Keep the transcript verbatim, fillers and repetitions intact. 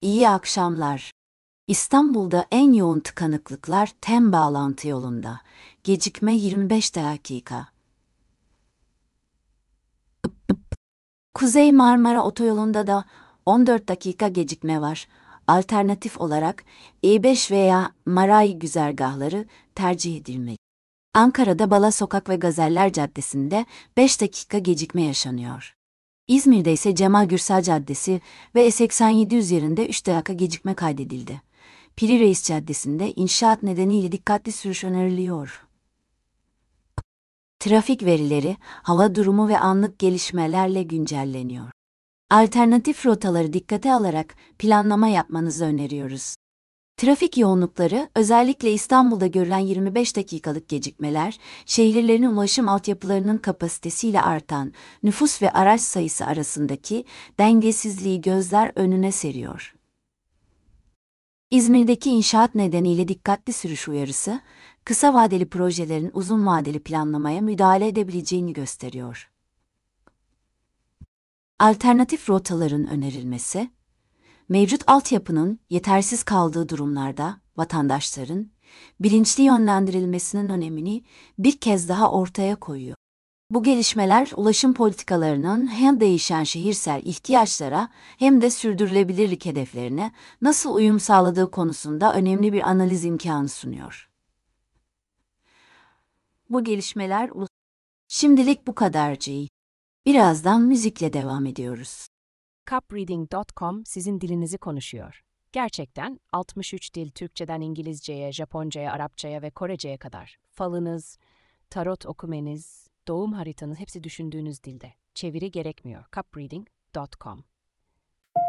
İyi akşamlar. İstanbul'da en yoğun tıkanıklıklar Tem bağlantı yolunda. Gecikme yirmi beş dakika. Kuzey Marmara Otoyolu'nda da on dört dakika gecikme var. Alternatif olarak E beş veya Maray güzergahları tercih edilmeli. Ankara'da Bala Sokak ve Gazeller Caddesi'nde beş dakika gecikme yaşanıyor. İzmir'de ise Cemal Gürsel Caddesi ve E seksen yedi üzerinde üç dakika gecikme kaydedildi. Piri Reis Caddesi'nde inşaat nedeniyle dikkatli sürüş öneriliyor. Trafik verileri, hava durumu ve anlık gelişmelerle güncelleniyor. Alternatif rotaları dikkate alarak planlama yapmanızı öneriyoruz. Trafik yoğunlukları, özellikle İstanbul'da görülen yirmi beş dakikalık gecikmeler, şehirlerin ulaşım altyapılarının kapasitesiyle artan nüfus ve araç sayısı arasındaki dengesizliği gözler önüne seriyor. İzmir'deki inşaat nedeniyle dikkatli sürüş uyarısı, kısa vadeli projelerin uzun vadeli planlamaya müdahale edebileceğini gösteriyor. Alternatif rotaların önerilmesi, mevcut altyapının yetersiz kaldığı durumlarda vatandaşların bilinçli yönlendirilmesinin önemini bir kez daha ortaya koyuyor. Bu gelişmeler ulaşım politikalarının hem değişen şehirsel ihtiyaçlara hem de sürdürülebilirlik hedeflerine nasıl uyum sağladığı konusunda önemli bir analiz imkanı sunuyor. Bu gelişmeler ulus- Şimdilik bu kadarcık. Birazdan müzikle devam ediyoruz. cupreading nokta com sizin dilinizi konuşuyor. Gerçekten altmış üç dil, Türkçeden İngilizceye, Japoncaya, Arapçaya ve Korece'ye kadar. Falınız, tarot okumeniz, doğum haritanız hepsi düşündüğünüz dilde. Çeviri gerekmiyor. cupreading nokta com